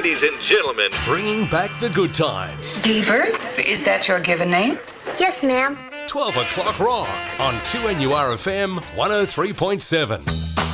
Ladies and gentlemen, bringing back the good times. Deaver, is that your given name? Yes, ma'am. 12 o'clock rock on 2NURFM 103.7.